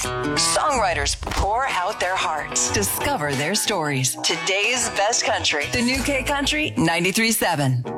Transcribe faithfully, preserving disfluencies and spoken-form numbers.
Songwriters pour out their hearts. Discover their stories. Today's best country. The new K Country ninety-three point seven.